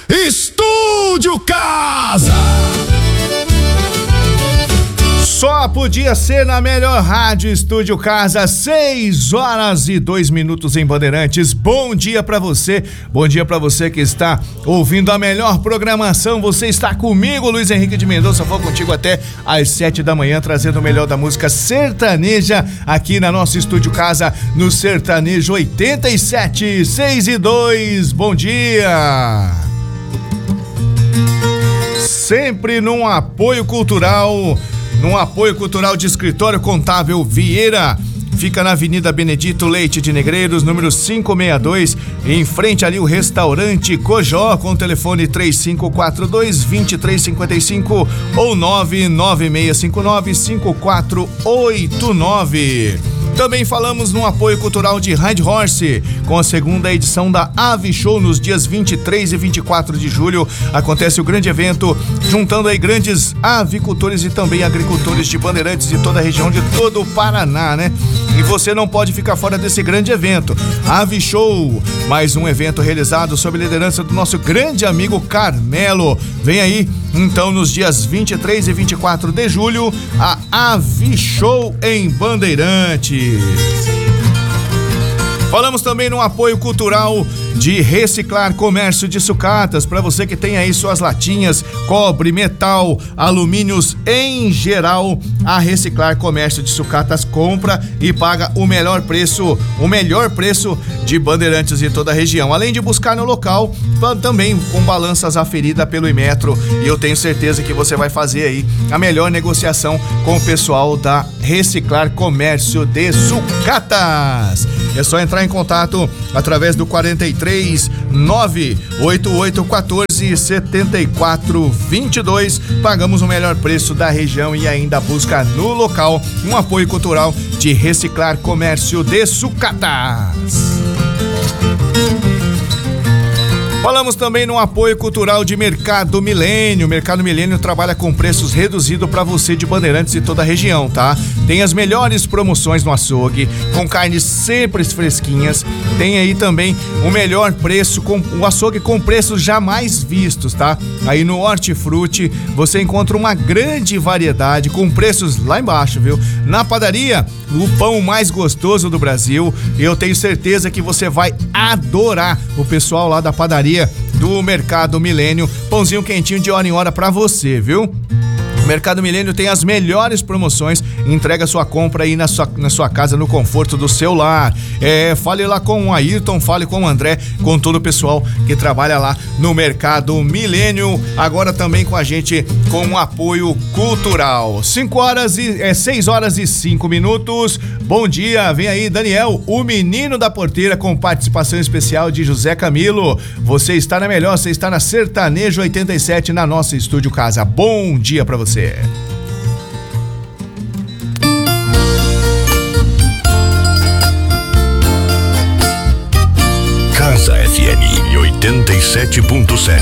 Estúdio Casa. Só podia ser na melhor rádio, Estúdio Casa, 6h02 em Bandeirantes. Bom dia pra você que está ouvindo a melhor programação. Você está comigo, Luiz Henrique de Mendonça. Vou contigo até às 7 da manhã, trazendo o melhor da música sertaneja aqui na nossa Estúdio Casa, no Sertanejo 87, 6h02. Bom dia! Sempre num apoio cultural de Escritório Contábil Vieira. Fica na Avenida Benedito Leite de Negreiros, número 562, em frente ali o restaurante Cojó, com o telefone 3542-2355 ou 99659-5489. Também falamos no apoio cultural de Ride Horse, com a segunda edição da Ave Show nos dias 23 e 24 de julho. Acontece o grande evento, juntando aí grandes avicultores e também agricultores de Bandeirantes de toda a região, de todo o Paraná, né? E você não pode ficar fora desse grande evento. Ave Show, mais um evento realizado sob liderança do nosso grande amigo Carmelo. Vem aí, então, nos dias 23 e 24 de julho, a Ave Show em Bandeirantes. Falamos também no apoio cultural de Reciclar Comércio de Sucatas, para você que tem aí suas latinhas, cobre, metal, alumínios em geral. A Reciclar Comércio de Sucatas compra e paga o melhor preço de Bandeirantes e toda a região. Além de buscar no local, também com balanças aferidas pelo Imetro, e eu tenho certeza que você vai fazer aí a melhor negociação com o pessoal da Reciclar Comércio de Sucatas. É só entrar em contato através do 43 98814 7422. Pagamos o melhor preço da região e ainda busca no local um apoio cultural de Reciclar Comércio de Sucatas. Falamos também no apoio cultural de Mercado Milênio. O Mercado Milênio trabalha com preços reduzidos para você de Bandeirantes e toda a região, tá? Tem as melhores promoções no açougue, com carnes sempre fresquinhas. Tem aí também o melhor preço, com o açougue com preços jamais vistos, tá? Aí no Hortifruti você encontra uma grande variedade com preços lá embaixo, viu? Na padaria, o pão mais gostoso do Brasil. Eu tenho certeza que você vai adorar o pessoal lá da padaria do Mercado Milênio. Pãozinho quentinho de hora em hora pra você, viu? O Mercado Milênio tem as melhores promoções. Entrega sua compra aí na sua casa, no conforto do seu lar. Fale lá com o Ayrton, fale com o André, com todo o pessoal que trabalha lá no Mercado Milênio. Agora também com a gente com um apoio cultural. 6h05. Bom dia, vem aí Daniel, o menino da porteira, com participação especial de José Camilo. Você está na melhor, você está na Sertanejo 87, na nossa Estúdio Casa. Bom dia pra você. Casa FM 87.7.